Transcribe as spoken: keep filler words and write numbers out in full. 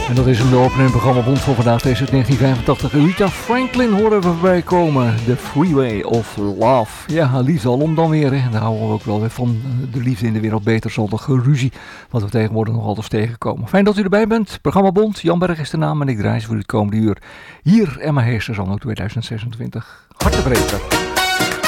En dat is hem de opening programma Bond voor vandaag. Deze is negentien vijfentachtig. Rita Franklin horen we voorbij komen. The Freeway of Love. Ja, liefde alom dan weer. Hè. Daar houden we ook wel weer van. De liefde in de wereld beter zonder geruzie. Wat we tegenwoordig nog altijd tegenkomen. Fijn dat u erbij bent. Programma Bond. Jan Berg is de naam en ik draai voor u het komende uur. Hier Emma Heesters anno tweeduizend zesentwintig. Hartebreker.